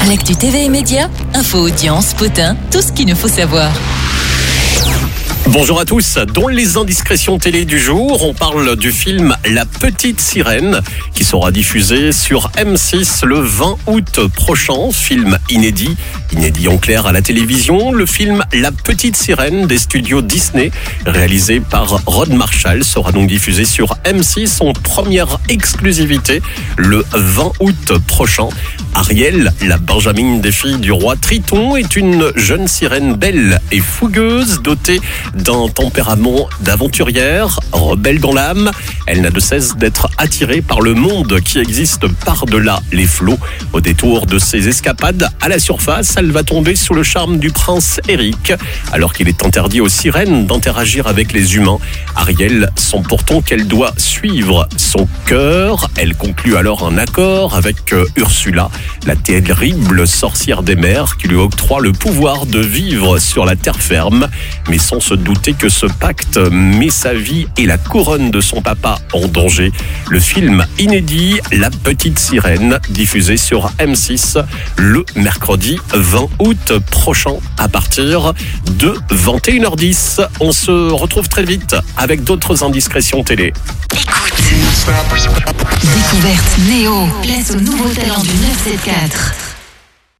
L'actu TV et médias, info, audience, potin, tout ce qu'il ne faut savoir. Bonjour à tous. Dans les indiscrétions télé du jour, on parle du film La Petite Sirène qui sera diffusé sur M6 le 20 août prochain. Film inédit en clair à la télévision. Le film La Petite Sirène des studios Disney, réalisé par Rod Marshall, sera donc diffusé sur M6 en première exclusivité le 20 août prochain. Ariel, la Benjamine des filles du roi Triton, est une jeune sirène belle et fougueuse, dotée d'un tempérament d'aventurière, rebelle dans l'âme. Elle n'a de cesse d'être attirée par le monde qui existe par-delà les flots. Au détour de ses escapades à la surface, elle va tomber sous le charme du prince Eric. Alors qu'il est interdit aux sirènes d'interagir avec les humains, Ariel sent pourtant qu'elle doit suivre son cœur. Elle conclut alors un accord avec Ursula, la terrible sorcière des mers, qui lui octroie le pouvoir de vivre sur la terre ferme, mais sans se douter que ce pacte met sa vie et la couronne de son papa en danger. Le film inédit La Petite Sirène, diffusé sur M6 le mercredi 20 août prochain à partir de 21h10. On se retrouve très vite avec d'autres indiscrétions télé. Découverte Néo. Place au nouveau talent du 974.